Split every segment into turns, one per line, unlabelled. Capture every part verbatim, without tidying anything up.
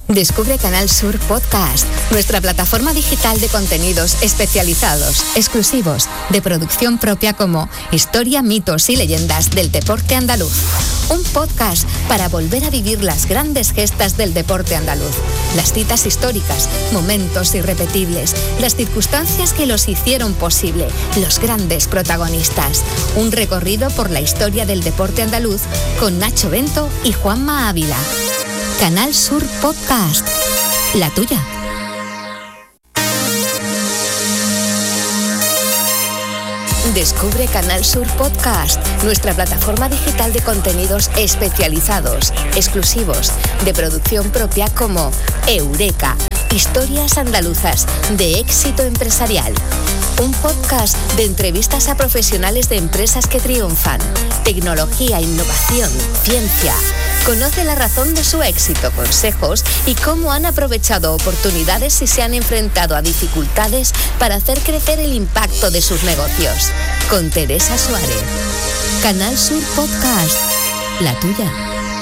Descubre Canal Sur Podcast, nuestra plataforma digital de contenidos especializados, exclusivos, de producción propia como Historia, mitos y leyendas del deporte andaluz. Un podcast para volver a vivir las grandes gestas del deporte andaluz, las citas históricas, momentos irrepetibles, las circunstancias que los hicieron posible, los grandes protagonistas. Un recorrido por la historia del deporte andaluz con Nacho Bento y Juanma Ávila. Canal Sur Podcast, la tuya. Descubre Canal Sur Podcast, nuestra plataforma digital de contenidos especializados, exclusivos, de producción propia como Eureka, historias andaluzas de éxito empresarial. Un podcast de entrevistas a profesionales de empresas que triunfan, tecnología, innovación, ciencia. Conoce la razón de su éxito, consejos y cómo han aprovechado oportunidades y se han enfrentado a dificultades para hacer crecer el impacto de sus negocios. Con Teresa Suárez. Canal Sur Podcast, la tuya.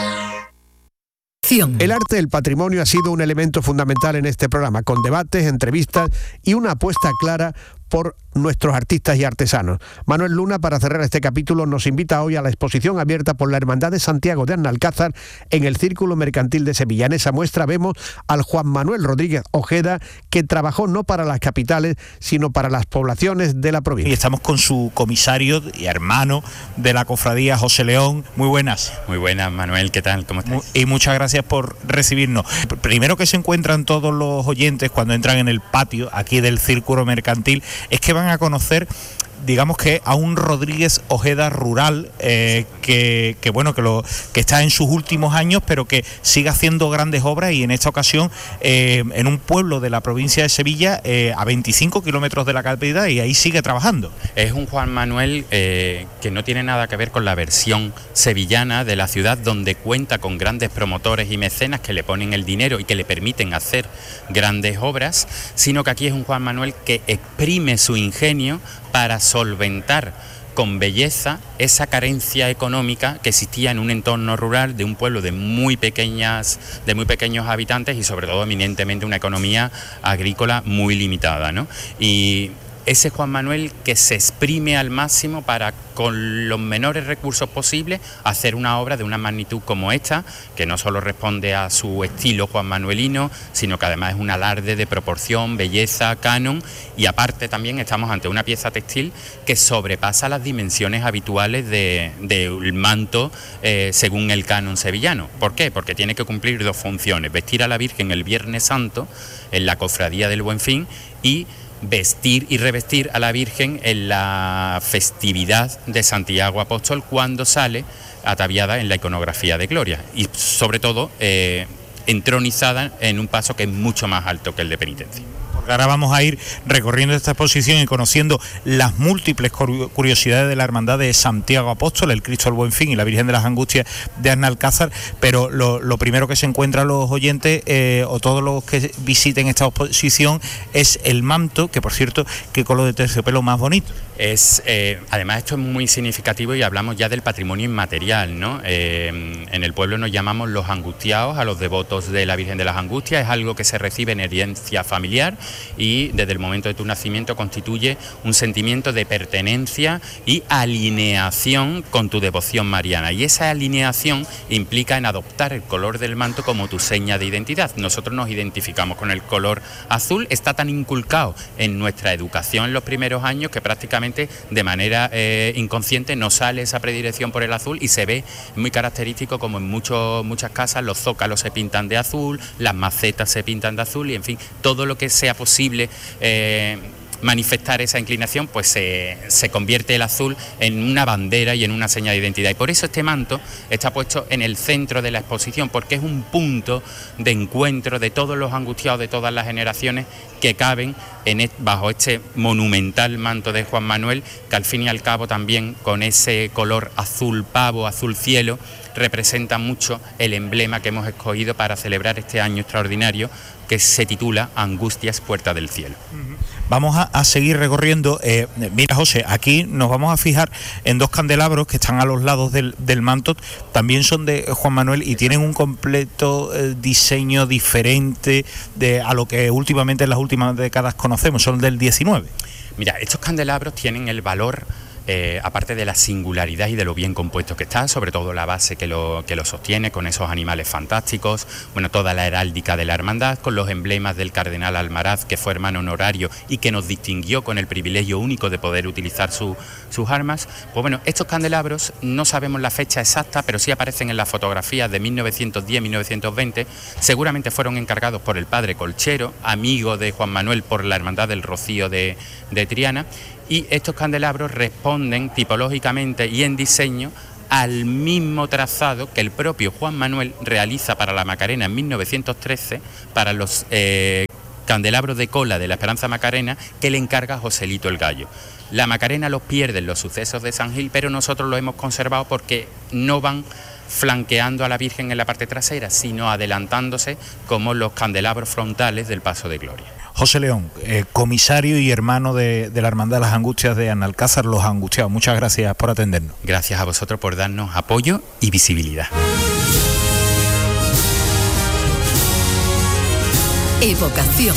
El arte del patrimonio ha sido un elemento fundamental en este programa, con debates, entrevistas y una apuesta clara por nuestros artistas y artesanos. Manuel Luna, para cerrar este capítulo, nos invita hoy a la exposición abierta por la Hermandad de Santiago de Analcázar en el Círculo Mercantil de Sevilla. En esa muestra vemos al Juan Manuel Rodríguez Ojeda, que trabajó no para las capitales, sino para las poblaciones de la provincia.
Y estamos con su comisario y hermano de la cofradía, José León. Muy buenas.
Muy buenas, Manuel, ¿qué tal? ¿Cómo estás?
Y muchas gracias por recibirnos. Primero que se encuentran todos los oyentes cuando entran en el patio aquí del Círculo Mercantil, es que van a conocer, digamos que a un Rodríguez Ojeda rural eh, que, que bueno que lo que está en sus últimos años, pero que sigue haciendo grandes obras, y en esta ocasión eh, en un pueblo de la provincia de Sevilla, eh, a veinticinco kilómetros de la capital, y ahí sigue trabajando.
Es un Juan Manuel eh, que no tiene nada que ver con la versión sevillana de la ciudad, donde cuenta con grandes promotores y mecenas que le ponen el dinero y que le permiten hacer grandes obras, sino que aquí es un Juan Manuel que exprime su ingenio para solventar con belleza esa carencia económica que existía en un entorno rural de un pueblo de muy pequeñas, de muy pequeños habitantes, y sobre todo eminentemente una economía agrícola muy limitada, ¿no? Y ese Juan Manuel que se exprime al máximo para, con los menores recursos posibles, hacer una obra de una magnitud como esta, que no solo responde a su estilo Juan Manuelino, sino que además es un alarde de proporción, belleza, canon, y aparte también estamos ante una pieza textil que sobrepasa las dimensiones habituales de, del manto eh, según el canon sevillano. ¿Por qué? Porque tiene que cumplir dos funciones: vestir a la Virgen el Viernes Santo en la cofradía del Buen Fin, y vestir y revestir a la Virgen en la festividad de Santiago Apóstol, cuando sale ataviada en la iconografía de Gloria, y sobre todo eh, entronizada en un paso que es mucho más alto que el de penitencia.
Ahora vamos a ir recorriendo esta exposición y conociendo las múltiples curiosidades de la Hermandad de Santiago Apóstol, el Cristo del Buen Fin y la Virgen de las Angustias de Analcázar, pero lo, lo primero que se encuentran los oyentes eh, o todos los que visiten esta exposición es el manto, que por cierto, qué color de terciopelo más bonito.
Es, eh, además esto es muy significativo y hablamos ya del patrimonio inmaterial, ¿no? Eh, en el pueblo nos llamamos los angustiados a los devotos de la Virgen de las Angustias. Es algo que se recibe en herencia familiar y desde el momento de tu nacimiento constituye un sentimiento de pertenencia y alineación con tu devoción mariana, y esa alineación implica en adoptar el color del manto como tu seña de identidad. Nosotros nos identificamos con el color azul, está tan inculcado en nuestra educación en los primeros años que prácticamente de manera eh, inconsciente nos sale esa predilección por el azul, y se ve muy característico como en muchos, muchas casas los zócalos se pintan de azul, las macetas se pintan de azul, y en fin, todo lo que sea posible eh, manifestar esa inclinación, pues se, se convierte el azul en una bandera y en una señal de identidad. Y por eso este manto está puesto en el centro de la exposición, porque es un punto de encuentro de todos los angustiados de todas las generaciones que caben en et, bajo este monumental manto de Juan Manuel, que al fin y al cabo también con ese color azul pavo, azul cielo, representa mucho el emblema que hemos escogido para celebrar este año extraordinario, que se titula Angustias, Puerta del Cielo.
Uh-huh. vamos a, a seguir recorriendo. Eh, mira, José, aquí nos vamos a fijar en dos candelabros que están a los lados del, del manto, también son de Juan Manuel y tienen un completo eh, diseño diferente de a lo que últimamente en las últimas décadas conocemos, son del diecinueve.
Mira, estos candelabros tienen el valor, eh, aparte de la singularidad y de lo bien compuesto que está, sobre todo la base que lo, que lo sostiene con esos animales fantásticos, bueno, toda la heráldica de la hermandad, con los emblemas del cardenal Almaraz, que fue hermano honorario y que nos distinguió con el privilegio único de poder utilizar su, sus armas. Pues bueno, estos candelabros no sabemos la fecha exacta, pero sí aparecen en las fotografías de mil novecientos diez a mil novecientos veinte, seguramente fueron encargados por el padre Colchero, amigo de Juan Manuel por la Hermandad del Rocío de, de Triana, y estos candelabros responden tipológicamente y en diseño al mismo trazado que el propio Juan Manuel realiza para la Macarena en mil novecientos trece, para los eh, candelabros de cola de la Esperanza Macarena, que le encarga Joselito el Gallo. La Macarena los pierde en los sucesos de San Gil, pero nosotros los hemos conservado porque no van flanqueando a la Virgen en la parte trasera, sino adelantándose como los candelabros frontales del Paso de Gloria.
José León, eh, comisario y hermano de, de la Hermandad de las Angustias de Analcázar, los Angustiados. Muchas gracias por atendernos.
Gracias a vosotros por darnos apoyo y visibilidad.
Evocación.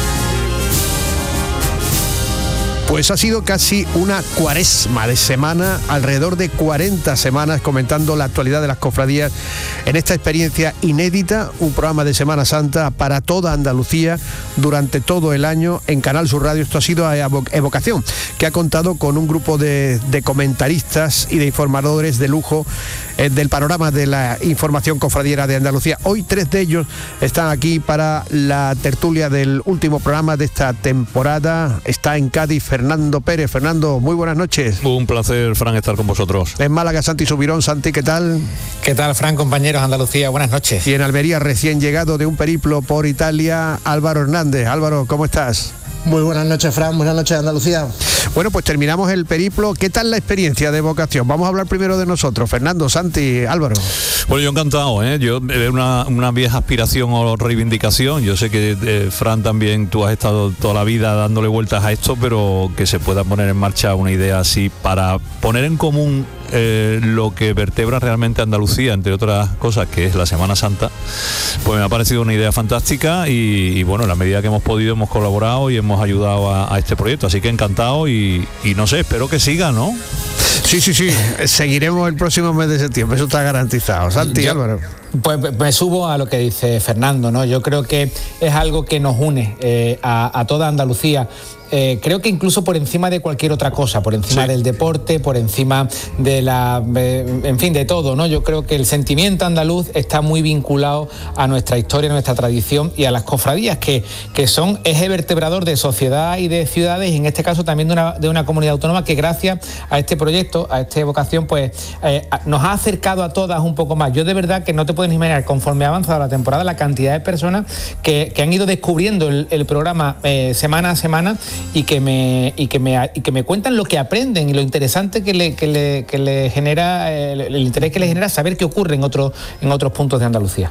Pues ha sido casi una cuaresma de semana, alrededor de cuarenta semanas comentando la actualidad de las cofradías en esta experiencia inédita, un programa de Semana Santa para toda Andalucía durante todo el año en Canal Sur Radio. Esto ha sido Evocación, que ha contado con un grupo de, de comentaristas y de informadores de lujo eh, del panorama de la información cofradiera de Andalucía. Hoy tres de ellos están aquí para la tertulia del último programa de esta temporada. Está en Cádiz Fernando Pérez. Fernando, muy buenas noches.
Un placer, Fran, estar con vosotros.
En Málaga, Santi Subirón. Santi, ¿qué tal?
¿Qué tal, Fran, compañeros Andalucía? Buenas noches.
Y en Almería, recién llegado de un periplo por Italia, Álvaro Hernández. Álvaro, ¿cómo estás?
Muy buenas noches, Fran. Buenas noches, Andalucía.
Bueno, pues terminamos el periplo. ¿Qué tal la experiencia de Evocación? Vamos a hablar primero de nosotros. Fernando, Santi, Álvaro.
Bueno, yo encantado, ¿eh? Yo, eh, una, una vieja aspiración o reivindicación. Yo sé que, eh, Fran, también tú has estado toda la vida dándole vueltas a esto, pero que se pueda poner en marcha una idea así para poner en común eh, lo que vertebra realmente Andalucía, entre otras cosas, que es la Semana Santa. Pues me ha parecido una idea fantástica y, y bueno, en la medida que hemos podido hemos colaborado y hemos ayudado a, a este proyecto, así que encantado y, y no sé, espero que siga, ¿no?
Sí, sí, sí, seguiremos el próximo mes de septiembre, eso está garantizado. Santi,
Yo,
Álvaro.
Pues me subo a lo que dice Fernando, ¿no? Yo creo que es algo que nos une eh, a, a toda Andalucía. Eh, creo que incluso por encima de cualquier otra cosa, por encima sí. del deporte, por encima de la, eh, en fin, de todo, ¿no? Yo creo que el sentimiento andaluz está muy vinculado a nuestra historia, a nuestra tradición y a las cofradías, que, que son eje vertebrador de sociedad y de ciudades, y en este caso también de una, de una comunidad autónoma que gracias a este proyecto, a esta evocación, pues eh, nos ha acercado a todas un poco más. Yo de verdad que no te puedes imaginar, conforme ha avanzado la temporada, la cantidad de personas que, que han ido descubriendo el, el programa eh, semana a semana y que me y que me y que me cuentan lo que aprenden y lo interesante que le que le, que le genera el, el interés que le genera saber qué ocurre en otros en otros puntos de Andalucía.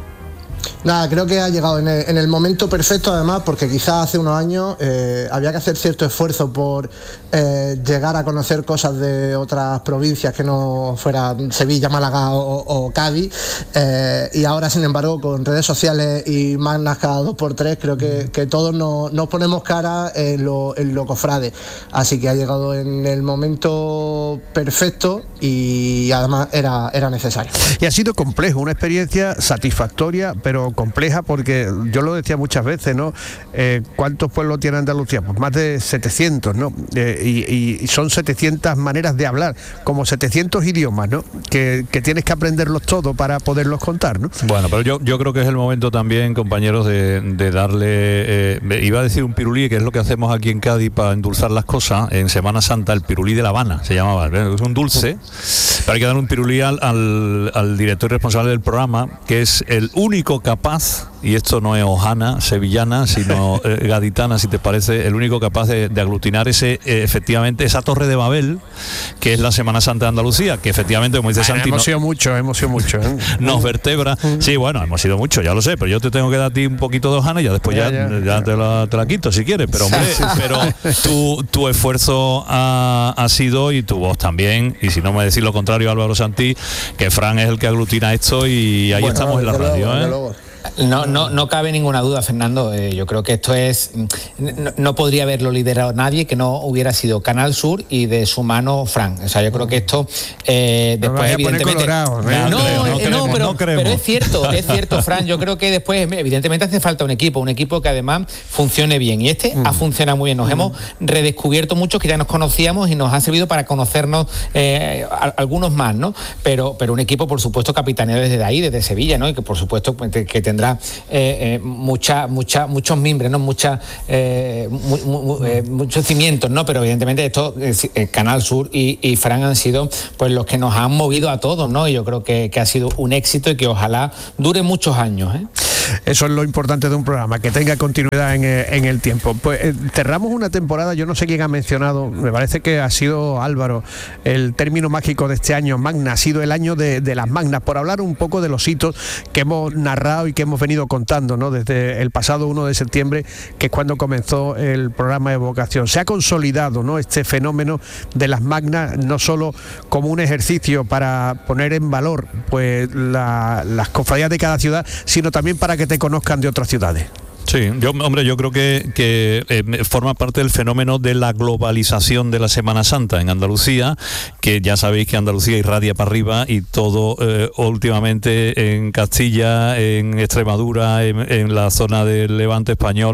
Nada, creo que ha llegado en el, en el momento perfecto, además, porque quizás hace unos años eh, había que hacer cierto esfuerzo por eh, llegar a conocer cosas de otras provincias que no fueran Sevilla, Málaga o, o Cádiz, eh, y ahora, sin embargo, con redes sociales y magnas cada dos por tres, creo que, que todos nos, nos ponemos cara en lo, en lo cofrade, así que ha llegado en el momento perfecto y además era, era necesario.
Y ha sido complejo, una experiencia satisfactoria, pero compleja, porque yo lo decía muchas veces, ¿no? Eh, ¿Cuántos pueblos tiene Andalucía? Pues más de setecientos, ¿no? Eh, y, y son setecientas maneras de hablar, como setecientos idiomas, ¿no? Que, que tienes que aprenderlos todos para poderlos contar, ¿no?
Bueno, pero yo, yo creo que es el momento también, compañeros, de, de darle, eh, iba a decir un pirulí, que es lo que hacemos aquí en Cádiz para endulzar las cosas, en Semana Santa, el pirulí de La Habana, se llamaba, ¿verdad? Es un dulce, pero hay que dar un pirulí al, al, al director responsable del programa, que es el único único capaz, y esto no es hojana, sevillana, sino eh, gaditana, si te parece, el único capaz de, de aglutinar ese, eh, efectivamente, esa torre de Babel, que es la Semana Santa de Andalucía, que efectivamente, como dice
bueno,
Santi,
hemos
no,
sido mucho, hemos sido mucho. ¿eh?
nos vertebra. Sí, bueno, hemos sido mucho, ya lo sé, pero yo te tengo que dar a ti un poquito de hojana y ya después ya, ya, ya, ya te, la, te la quito si quieres, pero hombre, sí, sí. pero tu, tu esfuerzo ha, ha sido, y tu voz también, y si no me decís lo contrario, Álvaro Santi, que Fran es el que aglutina esto y ahí bueno, estamos en la radio.
Luego,
¿eh?
luego.
No, no, no cabe ninguna duda, Fernando. Eh, yo creo que esto es. No, no podría haberlo liderado nadie que no hubiera sido Canal Sur y de su mano Fran. O sea, yo creo que esto eh, después, evidentemente.
Colorado,
¿eh? No, no,
creo, no,
eh,
queremos,
no, pero,
no queremos.
pero es cierto, es cierto, Fran. Yo creo que después, evidentemente, hace falta un equipo, un equipo que además funcione bien. Y este mm. ha funcionado muy bien. Nos mm. hemos redescubierto muchos que ya nos conocíamos y nos ha servido para conocernos eh, a, algunos más, ¿no? Pero, pero un equipo, por supuesto, capitaneado desde ahí, desde Sevilla, ¿no? Y que por supuesto que tendrá eh, eh, mucha, mucha, muchos mimbres, ¿no? Mucha, eh, mu, mu, eh, muchos cimientos, ¿no? Pero evidentemente esto, eh, Canal Sur y, y Fran han sido pues los que nos han movido a todos, ¿no? Y yo creo que, que ha sido un éxito y que ojalá dure muchos años, ¿eh?
Eso es lo importante de un programa, que tenga continuidad en, en el tiempo. Pues eh, cerramos una temporada, yo no sé quién ha mencionado, me parece que ha sido Álvaro, el término mágico de este año, magna, ha sido el año de, de las magnas, por hablar un poco de los hitos que hemos narrado y que hemos venido contando, ¿no? Desde el pasado uno de septiembre, que es cuando comenzó el programa de Vocación. Se ha consolidado, ¿no?, este fenómeno de las magnas, no solo como un ejercicio para poner en valor pues la, las cofradías de cada ciudad, sino también para que te conozcan de otras ciudades.
Sí, yo, hombre, yo creo que, que eh, forma parte del fenómeno de la globalización de la Semana Santa en Andalucía, que ya sabéis que Andalucía irradia para arriba y todo eh, últimamente en Castilla, en Extremadura, en, en la zona del Levante español,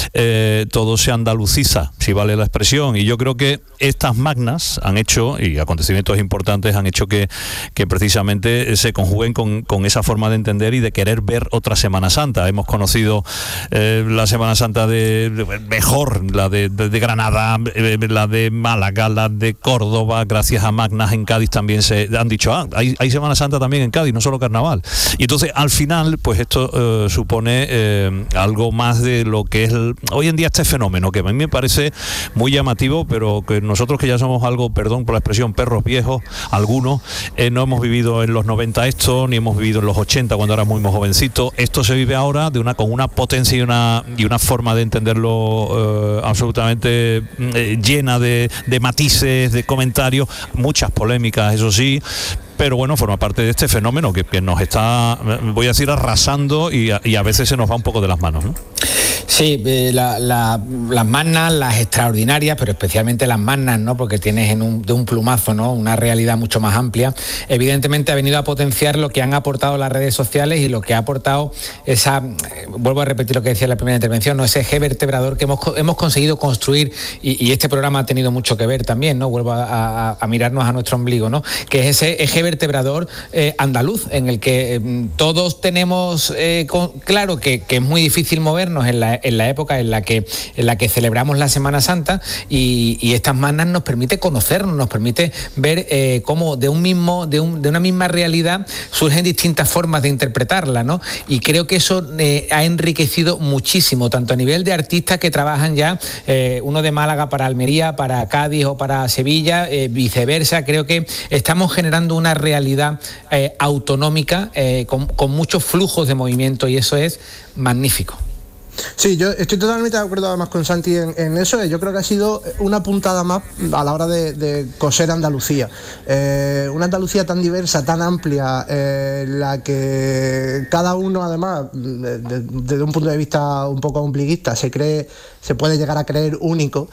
eh, todo se andaluciza, si vale la expresión, y yo creo que estas magnas han hecho, y acontecimientos importantes han hecho que, que precisamente se conjuguen con, con esa forma de entender y de querer ver otra Semana Santa. Hemos conocido Eh, la Semana Santa de, de mejor, la de, de, de Granada, eh, la de Málaga, la de Córdoba, gracias a magnas en Cádiz también se han dicho, ah, hay, hay Semana Santa también en Cádiz, no solo carnaval. Y entonces al final, pues esto eh, supone eh, algo más de lo que es el, hoy en día este fenómeno, que a mí me parece muy llamativo, pero que nosotros que ya somos algo, perdón por la expresión, perros viejos, algunos, eh, no hemos vivido en los noventa esto, ni hemos vivido en los ochenta cuando éramos muy jovencitos. Esto se vive ahora de una con una potencia y una, y una forma de entenderlo eh, absolutamente eh, llena de, de matices, de comentarios, muchas polémicas, eso sí, pero bueno, forma parte de este fenómeno que, que nos está, voy a decir, arrasando y a, y a veces se nos va un poco de las manos, ¿no?
Sí, eh, la, la, las magnas, las extraordinarias, pero especialmente las magnas, ¿no? Porque tienes en un, de un plumazo, ¿no?, una realidad mucho más amplia. Evidentemente ha venido a potenciar lo que han aportado las redes sociales y lo que ha aportado esa, eh, vuelvo a repetir lo que decía en la primera intervención, ¿no?, ese eje vertebrador que hemos, hemos conseguido construir, y, y este programa ha tenido mucho que ver también, ¿no? Vuelvo a, a, a mirarnos a nuestro ombligo, ¿no?, que es ese eje vertebrador eh, andaluz, en el que eh, todos tenemos eh, con, claro que, que es muy difícil movernos en la, en la época en la que en la que celebramos la Semana Santa, y, y estas magnas nos permite conocernos, nos permite ver eh, cómo de un mismo de, un, de una misma realidad surgen distintas formas de interpretarla, ¿no? Y creo que eso eh, ha enriquecido muchísimo, tanto a nivel de artistas que trabajan ya, eh, uno de Málaga para Almería, para Cádiz o para Sevilla, eh, viceversa. Creo que estamos generando una realidad eh, autonómica eh, con, con muchos flujos de movimiento, y eso es magnífico.
Sí, yo estoy totalmente de acuerdo además con Santi en, en eso. Yo creo que ha sido una puntada más a la hora de, de coser Andalucía. Eh, una Andalucía tan diversa, tan amplia, eh, la que cada uno además, desde de, de un punto de vista un poco ombliguista, se cree, se puede llegar a creer único.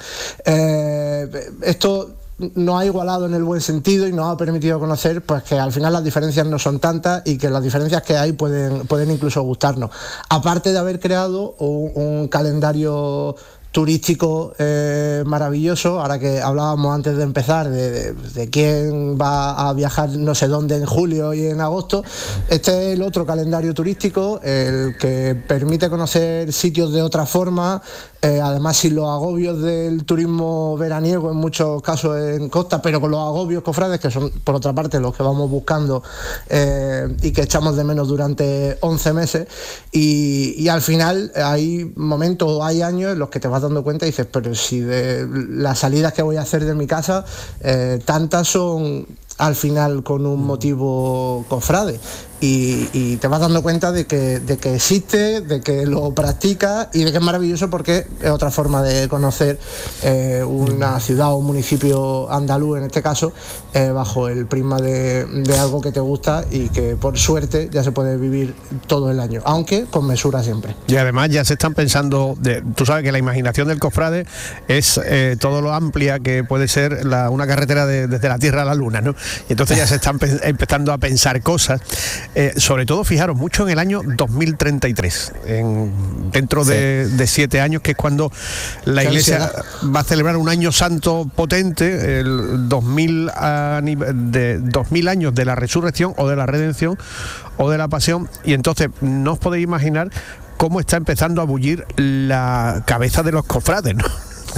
Eh, esto nos ha igualado en el buen sentido y nos ha permitido conocer pues que al final las diferencias no son tantas y que las diferencias que hay pueden, pueden incluso gustarnos. Aparte de haber creado un, un calendario turístico eh, maravilloso, ahora que hablábamos antes de empezar de, de, de quién va a viajar no sé dónde en julio y en agosto, este es el otro calendario turístico, el que permite conocer sitios de otra forma, eh, además sin los agobios del turismo veraniego en muchos casos en costa, pero con los agobios cofrades, que son por otra parte los que vamos buscando eh, y que echamos de menos durante once meses, y, y al final hay momentos o hay años en los que te vas dando cuenta y dices, pero si de las salidas que voy a hacer de mi casa, eh, tantas son al final con un motivo cofrade. Y, y te vas dando cuenta de que, de que existe, de que lo practicas y de que es maravilloso, porque es otra forma de conocer eh, una ciudad o un municipio andaluz, en este caso, eh, bajo el prisma de, de algo que te gusta y que por suerte ya se puede vivir todo el año, aunque con mesura siempre.
Y además ya se están pensando, de, tú sabes que la imaginación del cofrade es eh, todo lo amplia que puede ser la, una carretera de, desde la Tierra a la Luna, ¿no? Y entonces ya se están pe- empezando a pensar cosas. Eh, sobre todo, fijaros, mucho en el año dos mil treinta y tres, en, dentro de, sí. de siete años, que es cuando la Iglesia va a celebrar un año santo potente, el dos mil, a, de, dos mil años de la resurrección o de la redención o de la pasión, y entonces no os podéis imaginar cómo está empezando a bullir la cabeza de los cofrades, ¿no?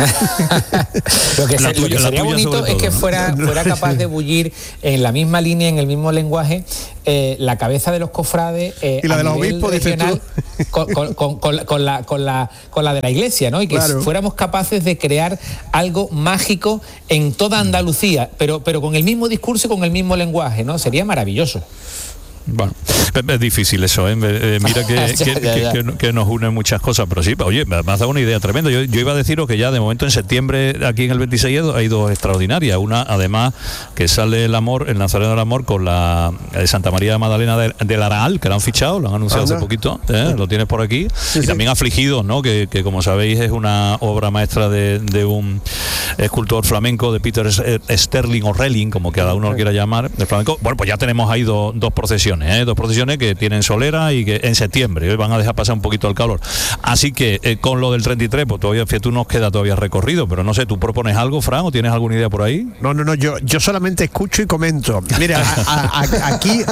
Lo que,
la
se,
tuya,
lo que sería bonito todo, es que ¿no? fuera, fuera capaz de bullir en la misma línea, en el mismo lenguaje, eh, la cabeza de los cofrades eh,
y la
a
de los
nivel
obispos,
regional con, con, con, con, la, con, la, con, la, con la de la Iglesia, ¿no? Y que claro. fuéramos capaces de crear algo mágico en toda Andalucía, pero, pero con el mismo discurso y con el mismo lenguaje, ¿no? Sería maravilloso.
Bueno, es difícil eso, ¿eh? Mira que, ya, que, ya, ya. Que, que nos unen muchas cosas, pero sí, oye, me has dado una idea tremenda. Yo, yo iba a deciros que ya de momento en septiembre, aquí en el veintiséis, hay dos extraordinarias. Una, además, que sale el amor, el Nazareno del Amor, con la de Santa María Magdalena del, del Araal, que lo han fichado, lo han anunciado hace poquito, ¿eh? Lo tienes por aquí. Sí, y sí. También Afligidos, ¿no? Que, que como sabéis es una obra maestra de, de un escultor flamenco, de Peter Sterling o Relling, como cada uno lo quiera llamar, de flamenco. Bueno, pues ya tenemos ahí do, dos procesiones. ¿eh? Dos procesiones que tienen solera y que en septiembre hoy van a dejar pasar un poquito el calor. Así que eh, con lo del treinta y tres, pues todavía tú nos queda todavía recorrido, pero no sé, ¿tú propones algo, Fran, o tienes alguna idea por ahí?
No, no, no, yo, yo solamente escucho y comento. Mira, a, a, aquí,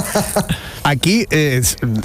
aquí eh,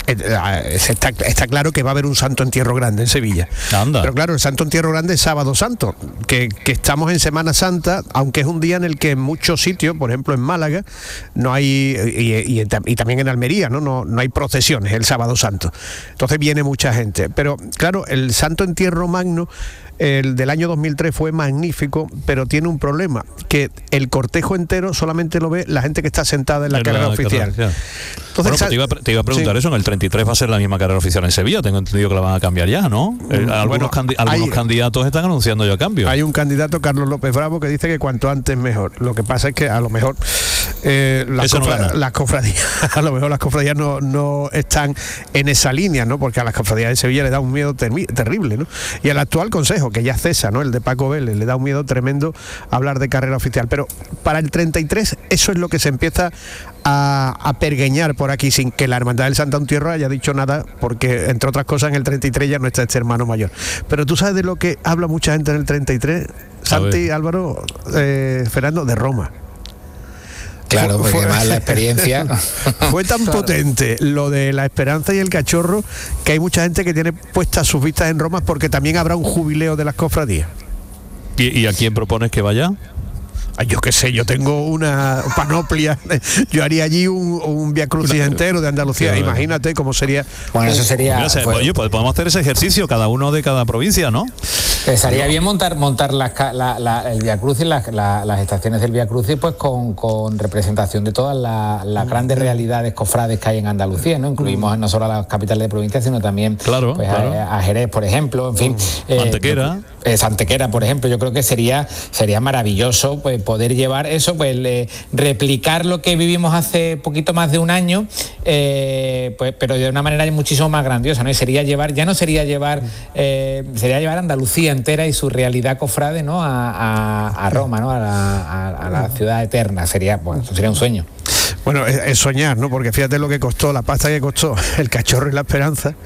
eh, está, está claro que va a haber un Santo Entierro Grande en Sevilla.
Anda.
Pero claro, el Santo Entierro Grande es Sábado Santo, que, que estamos en Semana Santa, aunque es un día en el que en muchos sitios, por ejemplo en Málaga, no hay, y, y, y también en Almería, ¿no? No, no hay procesiones el Sábado Santo. Entonces viene mucha gente. Pero claro, el Santo Entierro Magno, el del año dos mil tres, fue magnífico, pero tiene un problema, que el cortejo entero solamente lo ve la gente que está sentada en la carrera oficial. Entonces,
bueno, pues te, iba, te iba a preguntar sí. eso, en el treinta y tres va a ser la misma carrera oficial en Sevilla, tengo entendido que la van a cambiar ya, ¿no? Eh, algunos
bueno,
candi- algunos hay, candidatos están anunciando ya cambios.
Hay un candidato, Carlos López Bravo, que dice que cuanto antes mejor. Lo que pasa es que a lo mejor eh, las, cofra- no las cofradías a lo mejor las cofradías no, no están en esa línea, ¿no? Porque a las cofradías de Sevilla le da un miedo termi- terrible, ¿no? Y al actual consejo, que ya cesa, ¿no? El de Paco Vélez, le da un miedo tremendo hablar de carrera oficial. Pero para el treinta y tres eso es lo que se empieza a, a pergueñar por aquí, sin que la Hermandad del Santo Entierro haya dicho nada, porque entre otras cosas en el treinta y tres ya no está este hermano mayor. Pero tú sabes de lo que habla mucha gente en el treinta y tres, Santi, Álvaro, eh, Fernando, de Roma.
Claro, porque fue, más la experiencia.
Fue tan claro. potente lo de la Esperanza y el Cachorro, que hay mucha gente que tiene puestas sus vistas en Roma, porque también habrá un jubileo de las cofradías.
¿Y, y a quién propones que vaya?
Ay, yo qué sé, yo tengo una panoplia. Yo haría allí un, un Via Crucis entero de Andalucía. Claro. Imagínate cómo sería.
Bueno, eso sería.
Mira, pues, oye, pues podemos hacer ese ejercicio, cada uno de cada provincia, ¿no?
Estaría bien montar montar las, la, la, el Via Crucis, las, la, las estaciones del Via Crucis, pues con, con representación de todas las la grandes realidades cofrades que hay en Andalucía, ¿no? Incluimos no solo a las capitales de provincia, sino también
claro,
pues,
claro.
A, a Jerez, por ejemplo, en fin.
Eh, Antequera.
Eh, Antequera, por ejemplo, yo creo que sería sería maravilloso, pues, poder llevar eso, pues eh, replicar lo que vivimos hace poquito más de un año, eh, pues, pero de una manera muchísimo más grandiosa, ¿no? Y sería llevar, ya no sería llevar, eh, sería llevar Andalucía entera y su realidad cofrade, ¿no? A, a, a Roma, ¿no? A la, a, a la ciudad eterna. Sería, bueno, sería un sueño.
Bueno, es, es soñar, ¿no? Porque fíjate lo que costó, la pasta que costó el Cachorro y la Esperanza.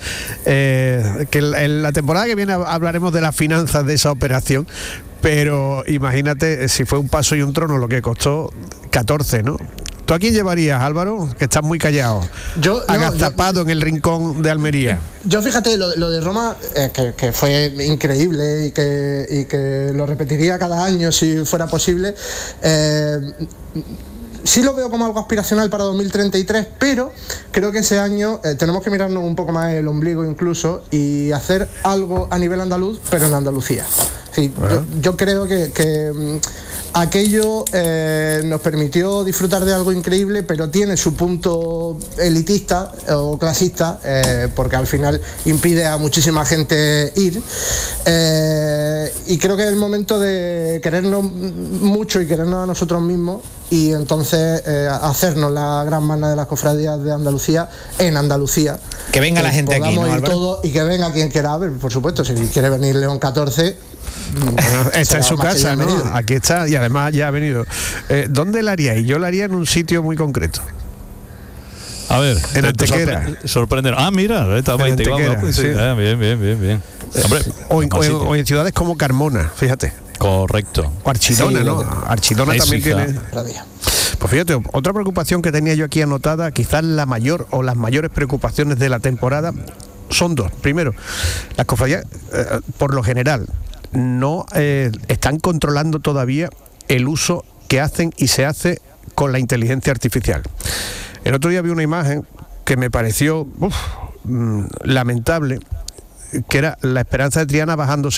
Eh, que en la temporada que viene hablaremos de las finanzas de esa operación, pero imagínate si fue un paso y un trono lo que costó catorce, ¿no? ¿Tú a quién llevarías, Álvaro? Que estás muy callado.
Yo, no,
agazapado
yo,
en el rincón de Almería.
Yo fíjate, lo, lo de Roma, eh, que, que fue increíble y que, y que lo repetiría cada año si fuera posible. Eh, Sí lo veo como algo aspiracional para dos mil treinta y tres, pero creo que ese año eh, tenemos que mirarnos un poco más el ombligo incluso y hacer algo a nivel andaluz, pero en Andalucía. Sí, yo, yo creo que, que um, aquello eh, nos permitió disfrutar de algo increíble, pero tiene su punto elitista o clasista, eh, porque al final impide a muchísima gente ir. Eh, y creo que es el momento de querernos mucho y querernos a nosotros mismos, y entonces eh, hacernos la gran magna de las cofradías de Andalucía en Andalucía.
Que venga la gente aquí, ¿no,
ir
Álvaro?
todo, y que venga quien quiera, a ver, por supuesto, si quiere venir León catorce...
Está en su casa, ¿no?
Venido.
Aquí está, y además ya ha venido. Eh, ¿Dónde la haríais? Yo la haría en un sitio muy concreto.
A ver,
en Antequera.
Sorpre sorprender. Ah, mira, está
en Antequera,
pues, sí.
sí.
Ah, bien, bien, bien, bien. Hombre,
o, en, o, en, o en ciudades como Carmona, fíjate.
Correcto.
O Archidona, sí, ¿no? Archidona
es
también
hija.
tiene. Pues fíjate, otra preocupación que tenía yo aquí anotada, quizás la mayor o las mayores preocupaciones de la temporada, son dos. Primero, las cofradías, eh, por lo general, no eh, están controlando todavía el uso que hacen y se hace con la inteligencia artificial. El otro día vi una imagen que me pareció uf, lamentable, que era la Esperanza de Triana bajándose